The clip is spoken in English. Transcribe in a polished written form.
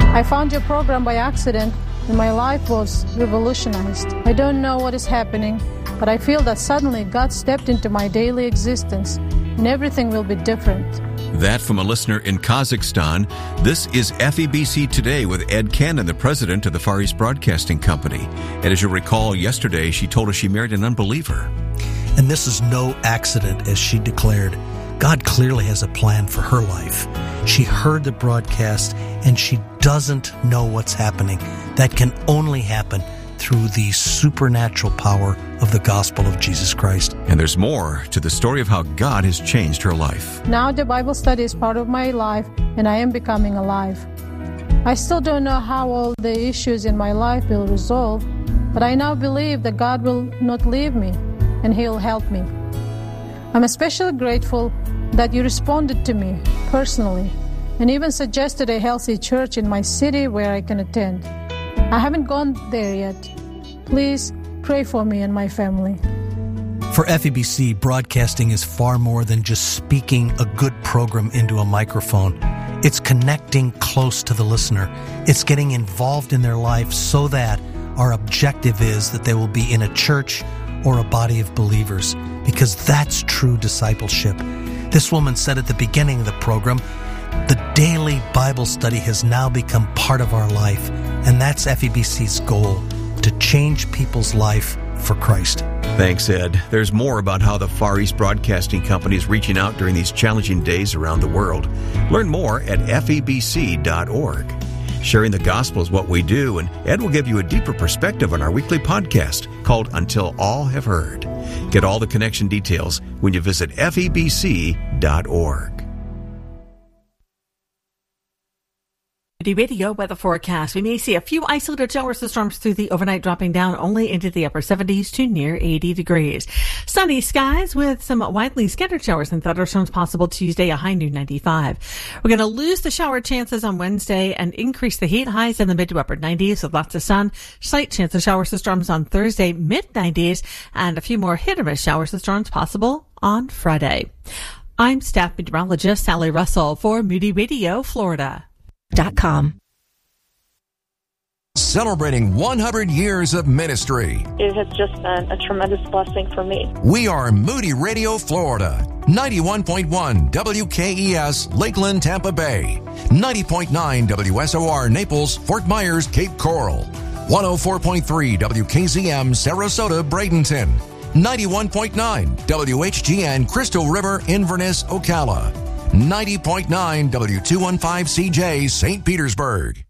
I found your program by accident, and my life was revolutionized. I don't know what is happening, but I feel that suddenly God stepped into my daily existence, and everything will be different. That from a listener in Kazakhstan. This is FEBC Today with Ed Cannon, the president of the Far East Broadcasting Company. And as you'll recall, yesterday she told us she married an unbeliever. And this is no accident, as she declared. God clearly has a plan for her life. She heard the broadcast, and she doesn't know what's happening. That can only happen through the supernatural power of the gospel of Jesus Christ. And there's more to the story of how God has changed her life. Now the Bible study is part of my life, and I am becoming alive. I still don't know how all the issues in my life will resolve, but I now believe that God will not leave me, and He'll help me. I'm especially grateful that you responded to me personally and even suggested a healthy church in my city where I can attend. I haven't gone there yet. Please pray for me and my family. For FEBC, broadcasting is far more than just speaking a good program into a microphone. It's connecting close to the listener. It's getting involved in their life so that our objective is that they will be in a church or a body of believers, because that's true discipleship. This woman said at the beginning of the program, the daily Bible study has now become part of our life, and that's FEBC's goal, to change people's life for Christ. Thanks, Ed. There's more about how the Far East Broadcasting Company is reaching out during these challenging days around the world. Learn more at febc.org. Sharing the gospel is what we do, and Ed will give you a deeper perspective on our weekly podcast called Until All Have Heard. Get all the connection details when you visit febc.org. Radio weather forecast. We may see a few isolated showers of storms through the overnight, dropping down only into the upper 70s to near 80 degrees. Sunny skies with some widely scattered showers and thunderstorms possible Tuesday, a high near 95. We're going to lose the shower chances on Wednesday and increase the heat, highs in the mid to upper 90s with lots of sun. Slight chance of showers and storms on Thursday, mid 90s, and a few more hit or miss showers and storms possible on Friday. I'm staff meteorologist Sally Russell for Moody Radio, Florida. Celebrating 100 years of ministry. It has just been a tremendous blessing for me. We are Moody Radio, Florida. 91.1 WKES, Lakeland, Tampa Bay. 90.9 WSOR, Naples, Fort Myers, Cape Coral. 104.3 WKZM, Sarasota, Bradenton. 91.9 WHGN, Crystal River, Inverness, Ocala. 90.9 W215CJ, St. Petersburg.